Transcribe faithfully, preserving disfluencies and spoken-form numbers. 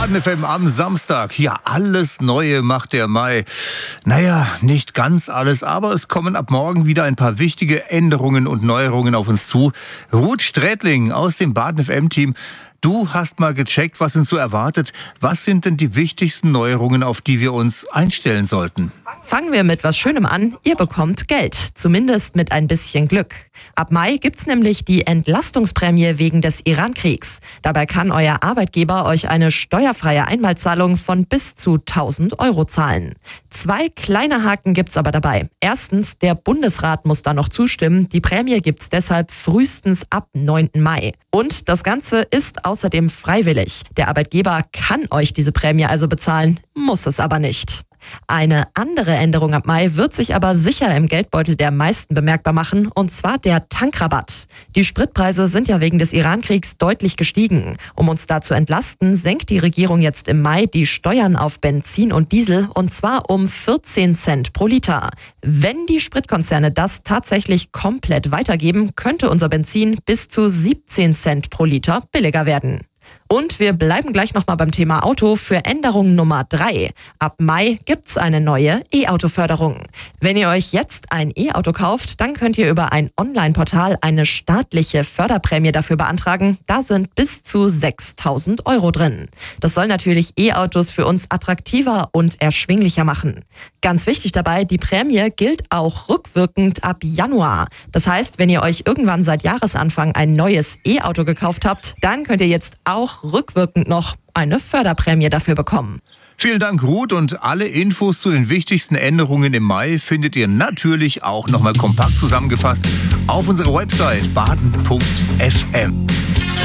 Baden F M am Samstag. Ja, alles Neue macht der Mai. Naja, nicht ganz alles, aber es kommen ab morgen wieder ein paar wichtige Änderungen und Neuerungen auf uns zu. Ruth Strätling aus dem Baden F M-Team. Du hast mal gecheckt, was uns so erwartet. Was sind denn die wichtigsten Neuerungen, auf die wir uns einstellen sollten? Fangen wir mit was Schönem an. Ihr bekommt Geld, zumindest mit ein bisschen Glück. Ab Mai gibt's nämlich die Entlastungsprämie wegen des Iran-Kriegs. Dabei kann euer Arbeitgeber euch eine steuerfreie Einmalzahlung von bis zu tausend Euro zahlen. Zwei kleine Haken gibt's aber dabei. Erstens, der Bundesrat muss da noch zustimmen. Die Prämie gibt's deshalb frühestens ab neunten Mai. Und das Ganze ist außerdem freiwillig. Der Arbeitgeber kann euch diese Prämie also bezahlen, muss es aber nicht. Eine andere Änderung ab Mai wird sich aber sicher im Geldbeutel der meisten bemerkbar machen, und zwar der Tankrabatt. Die Spritpreise sind ja wegen des Iran-Kriegs deutlich gestiegen. Um uns da zu entlasten, senkt die Regierung jetzt im Mai die Steuern auf Benzin und Diesel, und zwar um vierzehn Cent pro Liter. Wenn die Spritkonzerne das tatsächlich komplett weitergeben, könnte unser Benzin bis zu siebzehn Cent pro Liter billiger werden. Und wir bleiben gleich nochmal beim Thema Auto für Änderung Nummer drei. Ab Mai gibt's eine neue E-Auto-Förderung. Wenn ihr euch jetzt ein E-Auto kauft, dann könnt ihr über ein Online-Portal eine staatliche Förderprämie dafür beantragen. Da sind bis zu sechstausend Euro drin. Das soll natürlich E-Autos für uns attraktiver und erschwinglicher machen. Ganz wichtig dabei, die Prämie gilt auch rückwirkend ab Januar. Das heißt, wenn ihr euch irgendwann seit Jahresanfang ein neues E-Auto gekauft habt, dann könnt ihr jetzt auch rückwirkend noch eine Förderprämie dafür bekommen. Vielen Dank, Ruth, und alle Infos zu den wichtigsten Änderungen im Mai findet ihr natürlich auch nochmal kompakt zusammengefasst auf unserer Website baden punkt f m.